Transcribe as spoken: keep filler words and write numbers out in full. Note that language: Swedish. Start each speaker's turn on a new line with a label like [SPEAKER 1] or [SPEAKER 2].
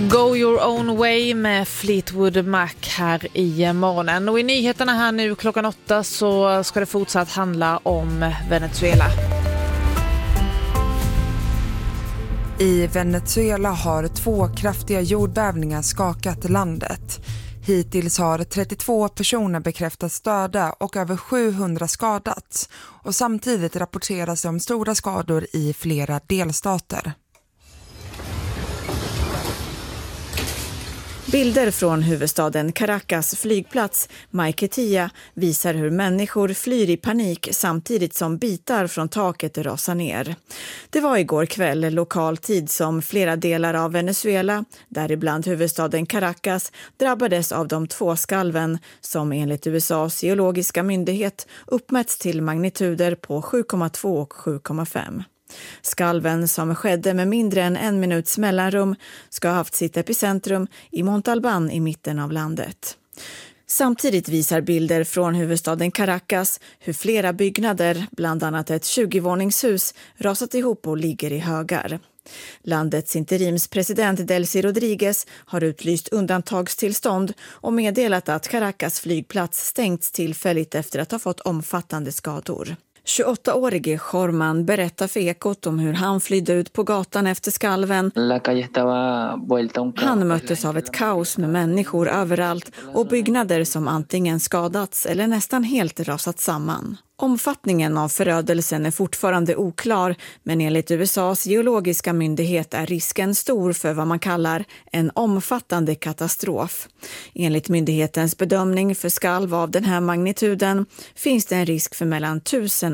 [SPEAKER 1] Go your own way med Fleetwood Mac här i morgonen. Och i nyheterna här nu klockan åtta så ska det fortsatt handla om Venezuela.
[SPEAKER 2] I Venezuela har två kraftiga jordbävningar skakat landet. Hittills har trettiotvå personer bekräftats döda och över sjuhundra skadats. Och samtidigt rapporteras det om stora skador i flera delstater.
[SPEAKER 3] Bilder från huvudstaden Caracas flygplats Maiquetía visar hur människor flyr i panik samtidigt som bitar från taket rasar ner. Det var igår kväll lokal tid som flera delar av Venezuela, däribland huvudstaden Caracas, drabbades av de två skalven som enligt U S A:s geologiska myndighet uppmätts till magnituder på sju komma två och sju komma fem. Skalven, som skedde med mindre än en minuts mellanrum, ska ha haft sitt epicentrum i Montalban i mitten av landet. Samtidigt visar bilder från huvudstaden Caracas hur flera byggnader, bland annat ett tjugo-våningshus, rasat ihop och ligger i högar. Landets interimspresident Delcy Rodriguez har utlyst undantagstillstånd och meddelat att Caracas flygplats stängts tillfälligt efter att ha fått omfattande skador. tjugoåttaårige Jorman berättar för Ekot om hur han flydde ut på gatan efter skalven. Han möttes av ett kaos med människor överallt och byggnader som antingen skadats eller nästan helt rasat samman. Omfattningen av förödelsen är fortfarande oklar, men enligt U S A:s geologiska myndighet är risken stor för vad man kallar en omfattande katastrof. Enligt myndighetens bedömning för skalv av den här magnituden finns det en risk för mellan tusen